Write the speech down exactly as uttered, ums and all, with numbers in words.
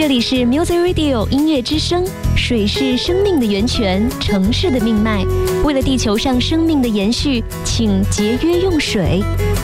这里是 Music Radio 音乐之声。水是生命的源泉，城市的命脉。为了地球上生命的延续，请节约用水。